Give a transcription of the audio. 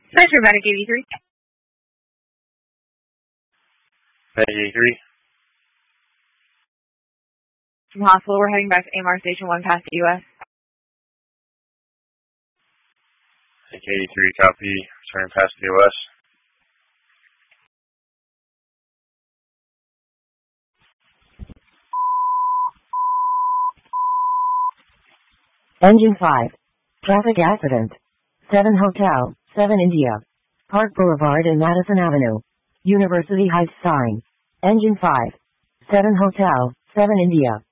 Nice for Medic 83. Medic 83. From hospital, we're heading back to AMR Station 1 past the US. Medic 83, copy. Returning past the US. Engine 5. Traffic accident. 7 Hotel, 7 India. Park Boulevard and Madison Avenue. University Heights sign. Engine 5. 7 Hotel, 7 India.